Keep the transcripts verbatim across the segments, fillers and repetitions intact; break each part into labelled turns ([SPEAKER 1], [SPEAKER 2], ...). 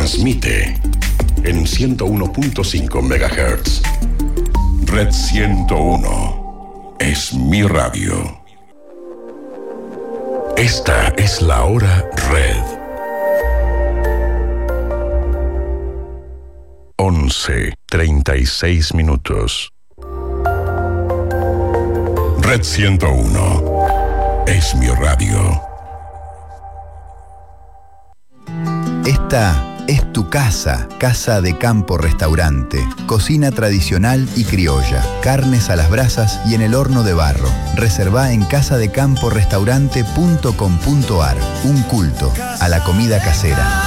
[SPEAKER 1] transmite en ciento uno punto cinco megahertz. Red ciento uno es mi radio. Esta es la hora Red. once treinta y seis minutos. Red ciento uno es mi radio.
[SPEAKER 2] Esta es tu casa, Casa de Campo Restaurante. Cocina tradicional y criolla, carnes a las brasas y en el horno de barro. Reservá en casa de campo restaurante punto com punto ar. Un culto a la comida casera.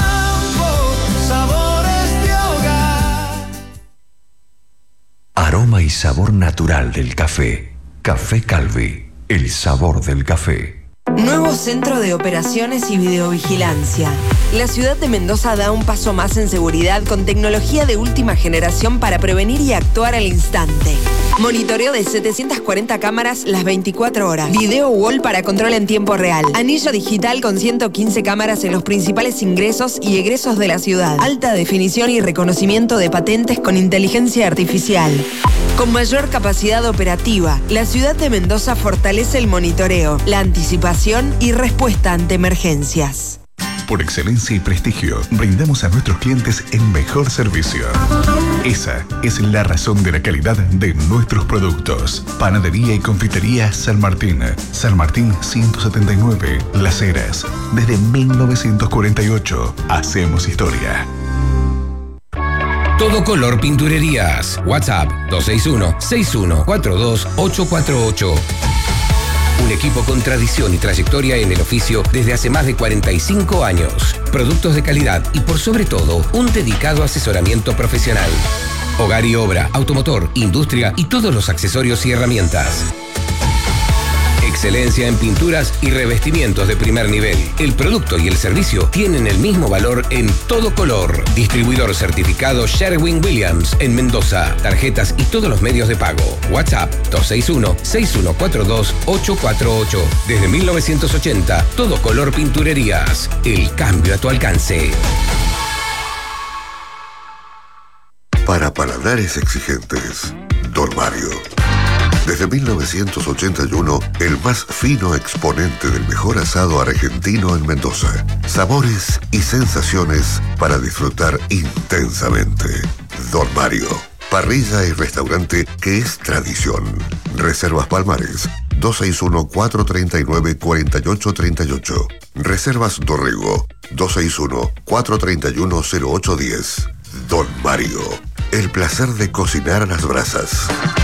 [SPEAKER 3] Aroma y sabor natural del café. Café Calvi, el sabor del café.
[SPEAKER 4] Nuevo centro de operaciones y videovigilancia. La ciudad de Mendoza da un paso más en seguridad con tecnología de última generación para prevenir y actuar al instante. Monitoreo de setecientas cuarenta cámaras las veinticuatro horas. Video wall para control en tiempo real. Anillo digital con ciento quince cámaras en los principales ingresos y egresos de la ciudad. Alta definición y reconocimiento de patentes con inteligencia artificial. Con mayor capacidad operativa, la ciudad de Mendoza fortalece el monitoreo, la anticipación y respuesta ante emergencias.
[SPEAKER 5] Por excelencia y prestigio, brindamos a nuestros clientes el mejor servicio. Esa es la razón de la calidad de nuestros productos. Panadería y confitería San Martín. San Martín ciento setenta y nueve, Las Heras. Desde mil novecientos cuarenta y ocho, hacemos historia.
[SPEAKER 6] Todo Color Pinturerías. WhatsApp dos seis uno, seis uno cuatro dos, ocho cuatro ocho. Un equipo con tradición y trayectoria en el oficio desde hace más de cuarenta y cinco años. Productos de calidad y por sobre todo, un dedicado asesoramiento profesional. Hogar y obra, automotor, industria y todos los accesorios y herramientas. Excelencia en pinturas y revestimientos de primer nivel. El producto y el servicio tienen el mismo valor en Todo Color. Distribuidor certificado Sherwin-Williams en Mendoza. Tarjetas y todos los medios de pago. WhatsApp dos seis uno, seis uno cuatro dos, ocho cuatro ocho. Desde mil novecientos ochenta, Todo Color Pinturerías. El cambio a tu alcance.
[SPEAKER 7] Para paladares exigentes, Don Mario. Desde mil novecientos ochenta y uno, el más fino exponente del mejor asado argentino en Mendoza. Sabores y sensaciones para disfrutar intensamente. Don Mario, parrilla y restaurante que es tradición. Reservas Palmares, dos seis uno, cuatro tres nueve, cuatro ocho tres ocho. Reservas Dorrego, dos seis uno, cuatro tres uno, cero ocho uno cero. Don Mario, el placer de cocinar a las brasas.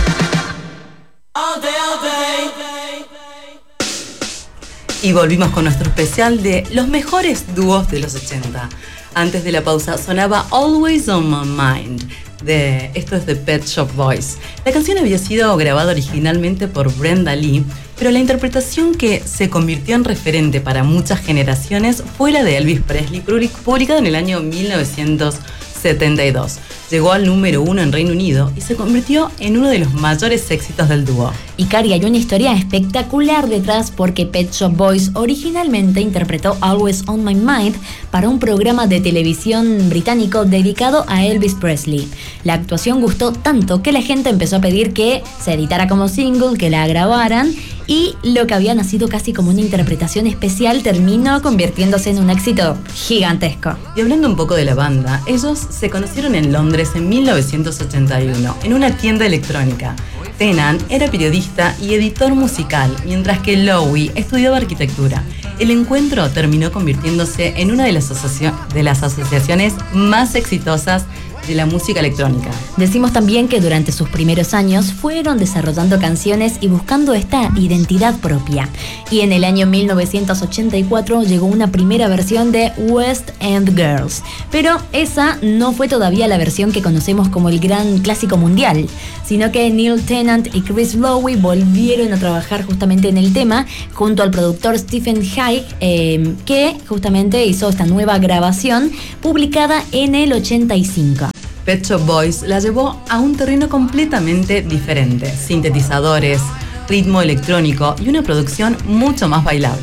[SPEAKER 8] Y volvimos con nuestro especial de los mejores dúos de los ochenta. Antes de la pausa sonaba Always on My Mind. De, esto es de Pet Shop Boys. La canción había sido grabada originalmente por Brenda Lee, pero la interpretación que se convirtió en referente para muchas generaciones fue la de Elvis Presley, publicada en el año mil novecientos setenta y dos. Llegó al número uno en Reino Unido y se convirtió en uno de los mayores éxitos del dúo.
[SPEAKER 9] Y Cari, hay una historia espectacular detrás porque Pet Shop Boys originalmente interpretó Always on My Mind para un programa de televisión británico dedicado a Elvis Presley. La actuación gustó tanto que la gente empezó a pedir que se editara como single, que la grabaran, y lo que había nacido casi como una interpretación especial terminó convirtiéndose en un éxito gigantesco.
[SPEAKER 8] Y hablando un poco de la banda, ellos se conocieron en Londres en mil novecientos ochenta y uno, en una tienda electrónica. Tennant era periodista y editor musical, mientras que Lowe estudiaba arquitectura. El encuentro terminó convirtiéndose en una de las, asocia- de las asociaciones más exitosas de la música electrónica.
[SPEAKER 9] Decimos también que durante sus primeros años fueron desarrollando canciones y buscando esta identidad propia. Y en el año mil novecientos ochenta y cuatro llegó una primera versión de West End Girls. Pero esa no fue todavía la versión que conocemos como el gran clásico mundial, sino que Neil Tennant y Chris Lowe volvieron a trabajar justamente en el tema junto al productor Stephen Haig, eh, que justamente hizo esta nueva grabación publicada en el ochenta y cinco.
[SPEAKER 8] Pet Shop Boys la llevó a un terreno completamente diferente. Sintetizadores, ritmo electrónico y una producción mucho más bailable.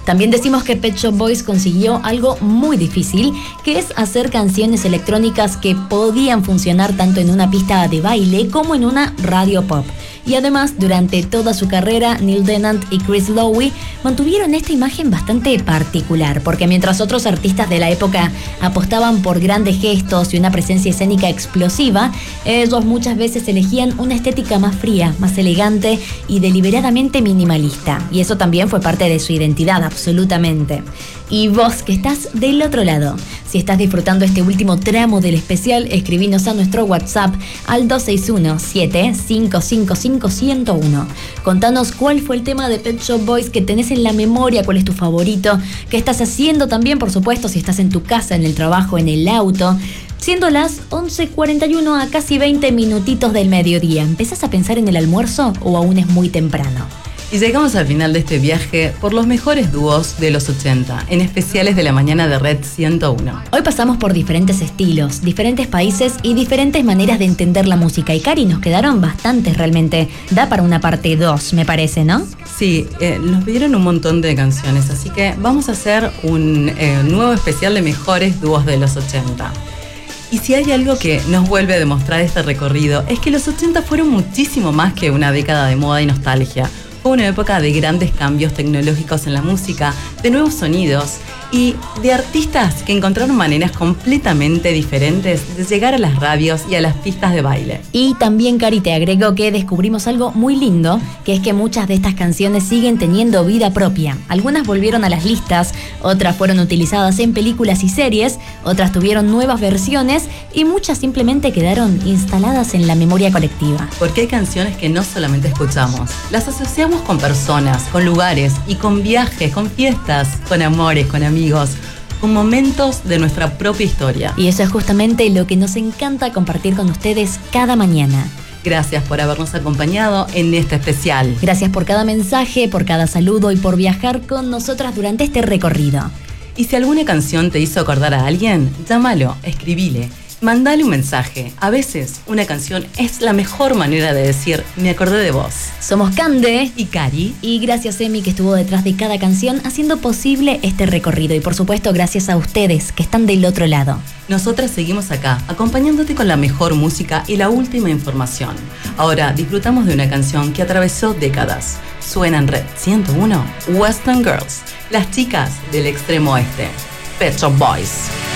[SPEAKER 9] También decimos que Pet Shop Boys consiguió algo muy difícil, que es hacer canciones electrónicas que podían funcionar tanto en una pista de baile como en una radio pop. Y además, durante toda su carrera, Neil Tennant y Chris Lowe mantuvieron esta imagen bastante particular, porque mientras otros artistas de la época apostaban por grandes gestos y una presencia escénica explosiva, ellos muchas veces elegían una estética más fría, más elegante y deliberadamente minimalista. Y eso también fue parte de su identidad, absolutamente. Y vos que estás del otro lado, si estás disfrutando este último tramo del especial, escribinos a nuestro WhatsApp al dos seis uno, siete cinco cinco cinco, uno cero uno. Contanos cuál fue el tema de Pet Shop Boys que tenés en la memoria, cuál es tu favorito, qué estás haciendo también, por supuesto, si estás en tu casa, en el trabajo, en el auto. Siendo las once cuarenta y uno a casi veinte minutitos del mediodía, ¿empezás a pensar en el almuerzo o aún es muy temprano?
[SPEAKER 8] Y llegamos al final de este viaje por los mejores dúos de los ochenta, en especiales de la mañana de Red ciento uno.
[SPEAKER 9] Hoy pasamos por diferentes estilos, diferentes países y diferentes maneras de entender la música. Y Cari, nos quedaron bastantes realmente. Da para una parte dos, me parece, ¿no?
[SPEAKER 8] Sí, eh, nos pidieron un montón de canciones, así que vamos a hacer un eh, nuevo especial de mejores dúos de los ochenta. Y si hay algo que nos vuelve a demostrar este recorrido, es que los ochenta fueron muchísimo más que una década de moda y nostalgia. Fue una época de grandes cambios tecnológicos en la música, de nuevos sonidos y de artistas que encontraron maneras completamente diferentes de llegar a las radios y a las pistas de baile.
[SPEAKER 9] Y también, Cari, te agrego que descubrimos algo muy lindo, que es que muchas de estas canciones siguen teniendo vida propia. Algunas volvieron a las listas, otras fueron utilizadas en películas y series, otras tuvieron nuevas versiones y muchas simplemente quedaron instaladas en la memoria colectiva.
[SPEAKER 8] Porque hay canciones que no solamente escuchamos, las asociamos con personas, con lugares y con viajes, con fiestas, con amores, con amigos, con momentos de nuestra propia historia.
[SPEAKER 9] Y eso es justamente lo que nos encanta compartir con ustedes cada mañana.
[SPEAKER 8] Gracias por habernos acompañado en este especial.
[SPEAKER 9] Gracias por cada mensaje, por cada saludo y por viajar con nosotras durante este recorrido.
[SPEAKER 8] Y si alguna canción te hizo acordar a alguien, llámalo, escribile. Mandale un mensaje. A veces una canción es la mejor manera de decir me acordé de vos.
[SPEAKER 9] Somos Cande
[SPEAKER 8] y Cari.
[SPEAKER 9] Y gracias Emi, que estuvo detrás de cada canción haciendo posible este recorrido. Y por supuesto gracias a ustedes que están del otro lado.
[SPEAKER 8] Nosotras seguimos acá, acompañándote con la mejor música y la última información. Ahora disfrutamos de una canción que atravesó décadas. Suena en Red ciento uno, Western Girls, las chicas del extremo oeste. Pet Shop Boys.